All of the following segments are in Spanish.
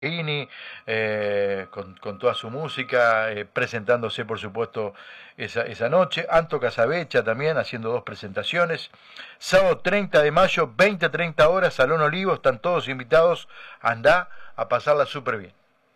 Ini, con toda su música, presentándose por supuesto esa noche. Anto Casabecha también haciendo 2 presentaciones. Sábado 30 de mayo, 20-30 horas, Salón Olivo, están todos invitados. Andá a pasarla súper bien.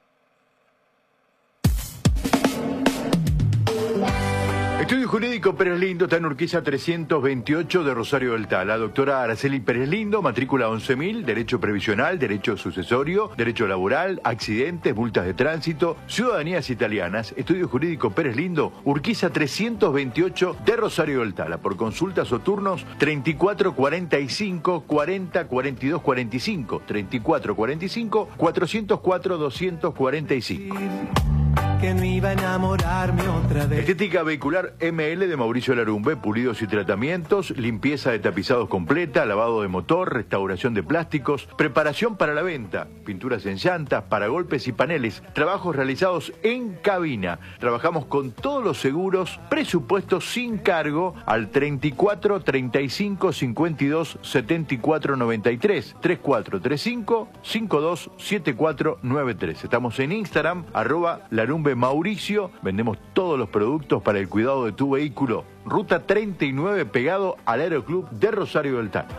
Estudio Jurídico Pérez Lindo está en Urquiza 328 de Rosario del Tala. Doctora Araceli Pérez Lindo, matrícula 11.000, Derecho Previsional, Derecho Sucesorio, Derecho Laboral, Accidentes, Multas de Tránsito, Ciudadanías Italianas. Estudio Jurídico Pérez Lindo, Urquiza 328 de Rosario del Tala. Por consultas o turnos, 3445 40 42 45, 3445 404 245. Que no iba a enamorarme otra vez. Estética Vehicular ML de Mauricio Larumbe, pulidos y tratamientos, limpieza de tapizados completa, lavado de motor, restauración de plásticos, preparación para la venta, pinturas en llantas, paragolpes y paneles, trabajos realizados en cabina. Trabajamos con todos los seguros, presupuestos sin cargo al 34 35 52 74 93, 3435 52 74 93. Estamos en Instagram, @Larumbe Mauricio, vendemos todos los productos para el cuidado de tu vehículo. Ruta 39 pegado al Aeroclub de Rosario del Tala.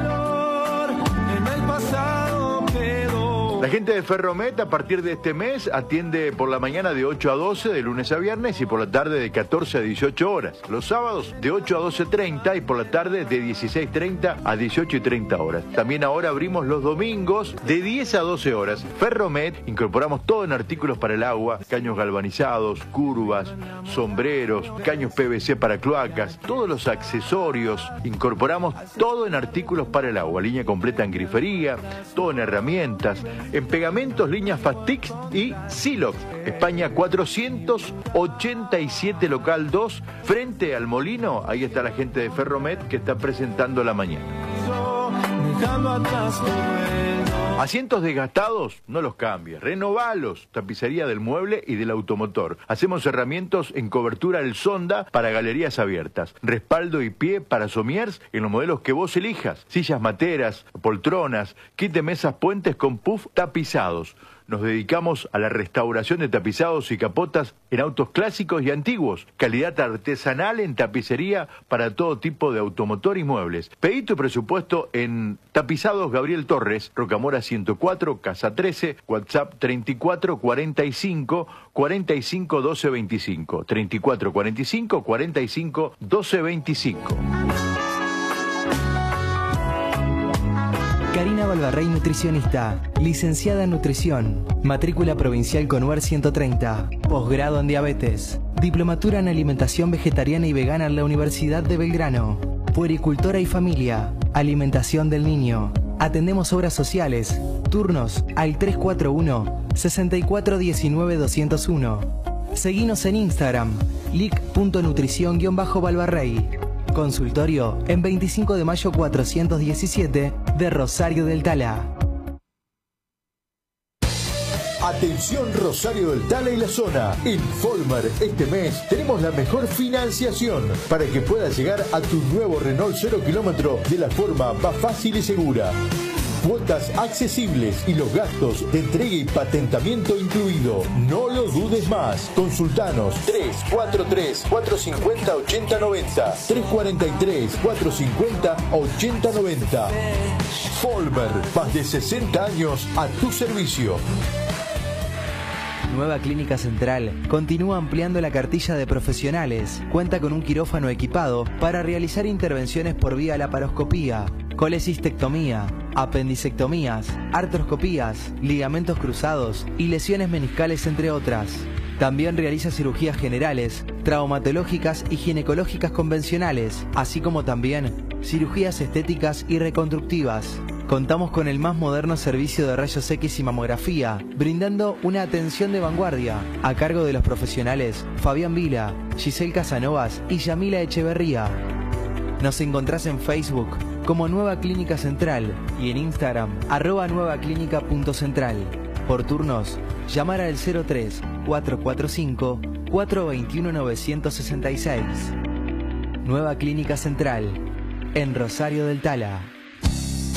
La gente de Ferromet a partir de este mes atiende por la mañana de 8 a 12 de lunes a viernes y por la tarde de 14 a 18 horas. Los sábados de 8 a 12:30 y por la tarde de 16:30 a 18:30 horas. También ahora abrimos los domingos de 10 a 12 horas. Ferromet, incorporamos todo en artículos para el agua, caños galvanizados, curvas, sombreros, caños PVC para cloacas, todos los accesorios. Incorporamos todo en artículos para el agua, línea completa en grifería, todo en herramientas, en pegamentos, líneas Fastix y Silox. España 487, local 2, frente al molino. Ahí está la gente de Ferromet que está presentando la mañana. Asientos desgastados, no los cambies, renovalos. Tapicería del mueble y del automotor. Hacemos herramientas en cobertura del sonda para galerías abiertas. Respaldo y pie para somiers en los modelos que vos elijas. Sillas materas, poltronas, kit de mesas puentes con puff tapizados. Nos dedicamos a la restauración de tapizados y capotas en autos clásicos y antiguos. Calidad artesanal en tapicería para todo tipo de automotor y muebles. Pedí tu presupuesto en Tapizados Gabriel Torres, Rocamora 104, Casa 13, WhatsApp 34 45 45 12 25. 34 45 45 12 25. Karina Balvarrey, nutricionista, licenciada en nutrición, matrícula provincial con UER 130, posgrado en diabetes, diplomatura en alimentación vegetariana y vegana en la Universidad de Belgrano, puericultora y familia, alimentación del niño. Atendemos obras sociales, turnos al 341 64 19 201. Seguinos en Instagram, lic.nutrición-balvarrey. Consultorio en 25 de mayo 417 de Rosario del Tala. Atención Rosario del Tala y la zona. En Folmer este mes tenemos la mejor financiación para que puedas llegar a tu nuevo Renault 0 kilómetro de la forma más fácil y segura. Cuotas accesibles y los gastos de entrega y patentamiento incluido. No lo dudes más. Consultanos 343-450-8090. 343-450-8090. Folmer, más de 60 años a tu servicio. Nueva Clínica Central continúa ampliando la cartilla de profesionales. Cuenta con un quirófano equipado para realizar intervenciones por vía laparoscopía, colecistectomía, apendicectomías, artroscopías, ligamentos cruzados y lesiones meniscales, entre otras. También realiza cirugías generales, traumatológicas y ginecológicas convencionales, así como también cirugías estéticas y reconstructivas. Contamos con el más moderno servicio de rayos X y mamografía, brindando una atención de vanguardia, a cargo de los profesionales Fabián Vila, Giselle Casanovas y Yamila Echeverría. Nos encontrás en Facebook como Nueva Clínica Central y en Instagram @nuevaclínica.central. Por turnos, llamar al 03 445 421 966. Nueva Clínica Central, en Rosario del Tala.